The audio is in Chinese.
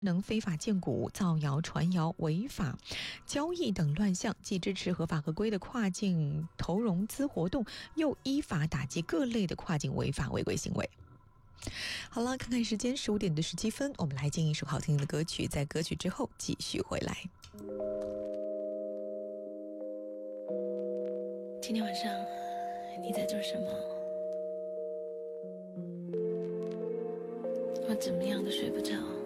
能非法建股、造谣传谣、违法交易等乱象，既支持合法合规的跨境投融资活动，又依法打击各类的跨境违法违规行为。好了，看看时间15:17，我们来进一首好听的歌曲，在歌曲之后继续回来。 今天晚上你在做什么？我怎么样都睡不着。